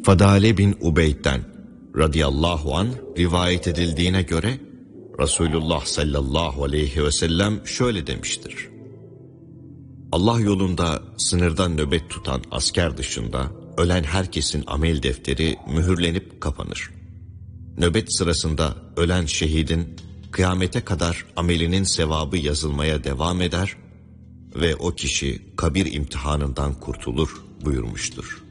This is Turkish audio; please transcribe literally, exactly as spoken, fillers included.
Fadale bin Ubeyd'den radıyallahu anh rivayet edildiğine göre Resulullah sallallahu aleyhi ve sellem şöyle demiştir: Allah yolunda sınırda nöbet tutan asker dışında ölen herkesin amel defteri mühürlenip kapanır. Nöbet sırasında ölen şehidin kıyamete kadar amelinin sevabı yazılmaya devam eder ve o kişi kabir imtihanından kurtulur buyurmuştur.